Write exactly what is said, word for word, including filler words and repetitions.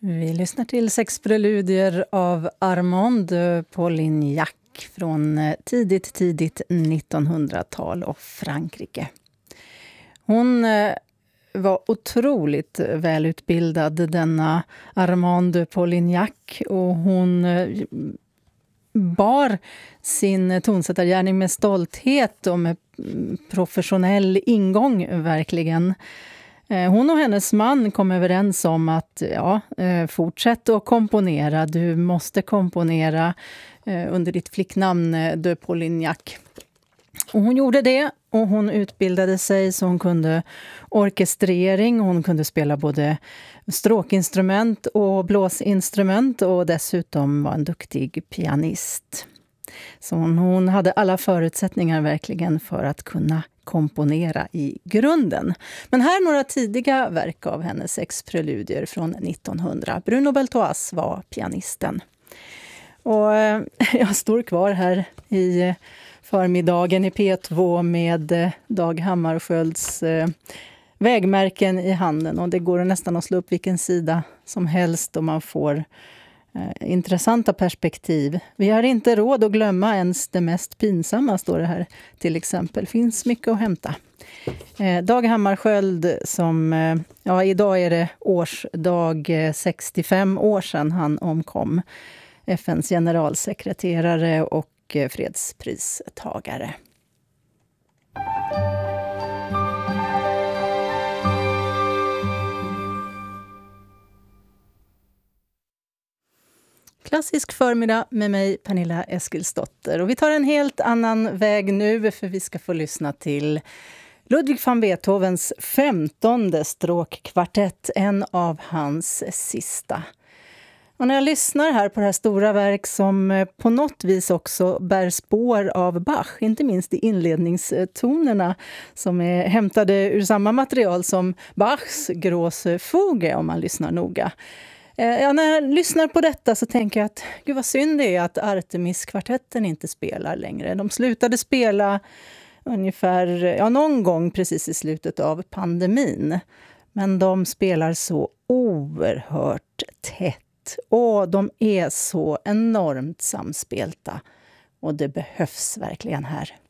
Vi lyssnar till sex preludier av Armand de Polignac från tidigt, tidigt nittonhundratal och Frankrike. Hon var otroligt välutbildad, denna Armand de Polignac, och hon bar sin tonsättargärning med stolthet och med professionell ingång verkligen. Hon och hennes man kom överens om att ja, fortsätt att komponera. Du måste komponera under ditt flicknamn de Polignac. Och hon gjorde det, och hon utbildade sig så hon kunde orkestrering. Hon kunde spela både stråkinstrument och blåsinstrument, och dessutom var en duktig pianist. Så hon, hon hade alla förutsättningar verkligen för att kunna komponera i grunden. Men här några tidiga verk av hennes sex preludier från nittonhundra. Bruno Beltoise var pianisten. Och eh, jag står kvar här i förmiddagen i P två med eh, Dag Hammarskjölds eh, vägmärken i handen. Och det går nästan att slå upp vilken sida som helst och man får eh, intressanta perspektiv. Vi har inte råd att glömma ens det mest pinsamma, står det här till exempel. Finns mycket att hämta. Eh, Dag Hammarskjöld som, eh, ja idag är det årsdag, eh, sextiofem år sedan han omkom. F N:s generalsekreterare och eh, fredspristagare. Klassisk förmiddag med mig, Pernilla Eskilsdotter. Och vi tar en helt annan väg nu, för vi ska få lyssna till Ludwig van Beethovens femtonde stråkkvartett, en av hans sista. Och när jag lyssnar här på det här stora verk som på något vis också bär spår av Bach, inte minst i inledningstonerna som är hämtade ur samma material som Bachs Große Fuge, om man lyssnar noga. Ja, när jag lyssnar på detta så tänker jag att gud vad synd det är att Artemis-kvartetten inte spelar längre. De slutade spela ungefär, ja, någon gång precis i slutet av pandemin. Men de spelar så oerhört tätt och de är så enormt samspelta. Och det behövs verkligen här.